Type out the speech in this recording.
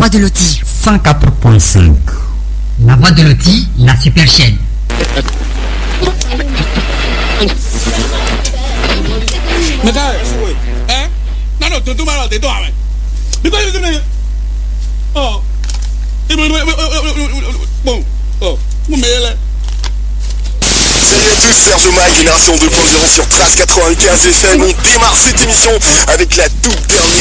voix de Loti. 104.5. La voix de Loti, la super chaîne. Mais gars, hein? Non, tu m'as raté, toi, mais. Mais quoi, oh. Bon, oh, mon meilleur. Salut à tous, Serge Maï, Génération 2.0 sur Trace 95 FM. On démarre cette émission avec la toute dernière